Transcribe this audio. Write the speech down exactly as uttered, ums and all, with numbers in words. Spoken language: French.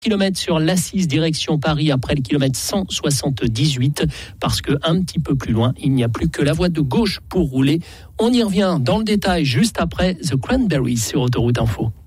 kilomètres sur l'A six direction Paris après le kilomètre cent soixante-dix-huit parce que un petit peu plus loin, il n'y a plus que la voie de gauche pour rouler. On y revient dans le détail juste après The Cranberries sur Autoroute Info.